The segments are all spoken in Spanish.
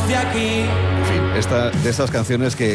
de aquí. En fin, de estas canciones que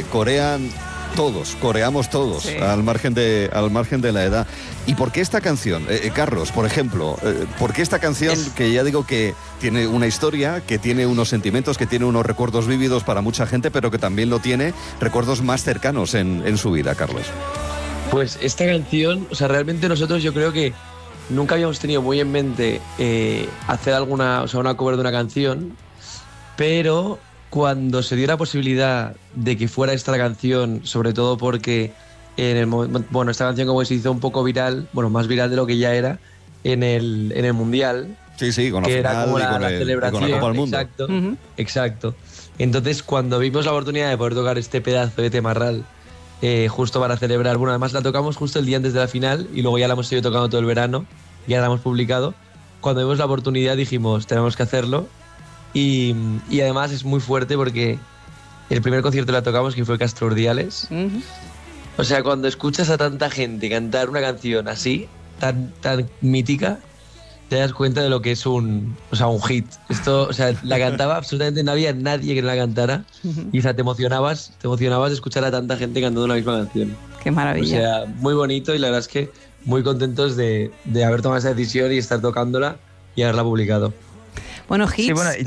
coreamos todos, sí, al margen de la edad. ¿Y por qué esta canción, Carlos, por ejemplo? ¿Por qué esta canción que ya digo que tiene una historia, que tiene unos sentimientos, que tiene unos recuerdos vívidos para mucha gente, pero que también lo tiene recuerdos más cercanos en su vida, Carlos? Pues esta canción, o sea, realmente nosotros yo creo que nunca habíamos tenido muy en mente hacer una cover de una canción, pero cuando se dio la posibilidad de que fuera esta la canción, sobre todo porque esta canción como se hizo un poco viral, bueno, más viral de lo que ya era en el Mundial. Sí, con la que final era como la celebración, con la Copa del Mundo. Exacto, exacto. Entonces, cuando vimos la oportunidad de poder tocar este pedazo de Temarral, justo para celebrar, bueno, además la tocamos justo el día antes de la final y luego ya la hemos seguido tocando todo el verano, ya la hemos publicado. Cuando vimos la oportunidad dijimos, tenemos que hacerlo. Y además es muy fuerte porque el primer concierto la tocamos, que fue Castro Urdiales. O sea, cuando escuchas a tanta gente cantar una canción así, tan mítica, te das cuenta de lo que es un hit. Esto, o sea, la cantaba absolutamente, no había nadie que no la cantara. Y o sea, te emocionabas de escuchar a tanta gente cantando la misma canción. Qué maravilla. O sea, muy bonito, y la verdad es que muy contentos de haber tomado esa decisión y estar tocándola y haberla publicado. Bueno, hits. Sí, bueno,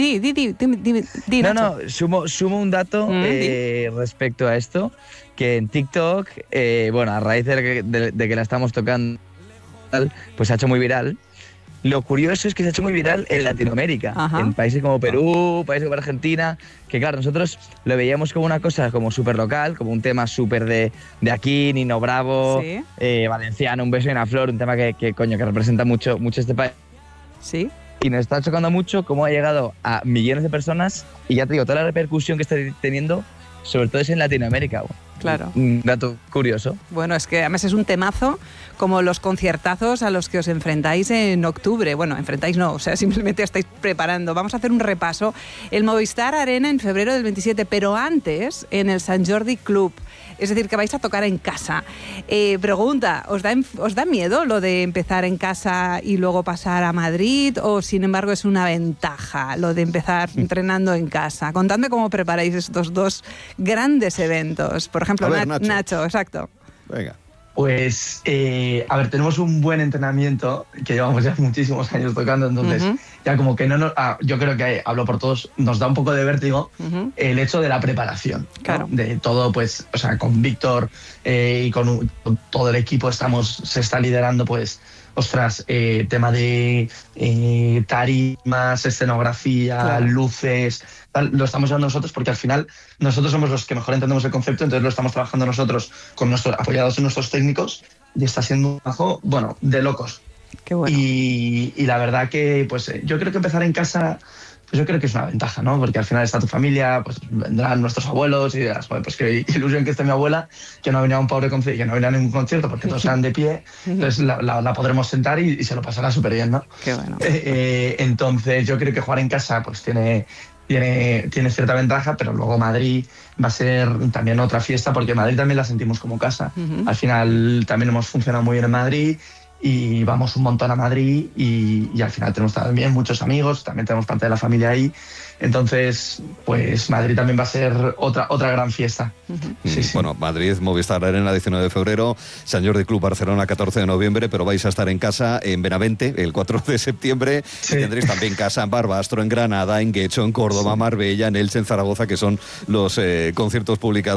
di, No, sumo un dato respecto a esto, que en TikTok, a raíz de que la estamos tocando, pues se ha hecho muy viral. Lo curioso es que se ha hecho muy viral en Latinoamérica, en países como Perú, países como Argentina, que claro, nosotros lo veíamos como una cosa como súper local, como un tema súper de aquí, Nino Bravo, sí, valenciano, un beso y una flor, un tema que representa mucho este país. Sí. Y nos está chocando mucho cómo ha llegado a millones de personas, y ya te digo, toda la repercusión que está teniendo, sobre todo es en Latinoamérica. Claro. Un dato curioso. Bueno, es que además es un temazo, como los conciertazos a los que os enfrentáis en octubre. Bueno, enfrentáis no, o sea, simplemente estáis preparando. Vamos a hacer un repaso. El Movistar Arena en febrero del 27, pero antes en el Sant Jordi Club. Es decir, que vais a tocar en casa. Pregunta, ¿os da miedo lo de empezar en casa y luego pasar a Madrid? ¿O, sin embargo, es una ventaja lo de empezar entrenando en casa? Contadme cómo preparáis estos dos grandes eventos. Por ejemplo, Nacho, exacto. Venga. Pues, tenemos un buen entrenamiento, que llevamos ya muchísimos años tocando, entonces ya como que yo creo que, hablo por todos, nos da un poco de vértigo el hecho de la preparación, claro, ¿no? De todo, pues, o sea, con Víctor y con todo el equipo se está liderando, pues, tema de tarimas, escenografía, claro, luces, tal, lo estamos llevando nosotros, porque al final nosotros somos los que mejor entendemos el concepto, entonces lo estamos trabajando nosotros apoyados en nuestros técnicos, y está siendo un trabajo, de locos. Qué bueno. Y la verdad que, pues, yo creo que empezar en casa, pues yo creo que es una ventaja, ¿no? Porque al final está tu familia, pues vendrán nuestros abuelos y dirás, pues qué ilusión que esté mi abuela, que no ha venido a un pobre concierto, que no ha venido a ningún concierto porque todos eran de pie, entonces la podremos sentar y se lo pasará súper bien, ¿no? Qué bueno. Entonces yo creo que jugar en casa pues tiene cierta ventaja, pero luego Madrid va a ser también otra fiesta, porque Madrid también la sentimos como casa. Al final también hemos funcionado muy bien en Madrid, y vamos un montón a Madrid, y al final tenemos también muchos amigos, también tenemos parte de la familia ahí, entonces pues Madrid también va a ser otra gran fiesta. Sí. Bueno, Madrid, Movistar Arena 19 de febrero, Sant Jordi Club Barcelona 14 de noviembre, pero vais a estar en casa en Benavente el 4 de septiembre, sí, y tendréis también casa en Barbastro, en Granada, en Guecho, en Córdoba, Marbella, en Elche, en Zaragoza, que son los conciertos publicados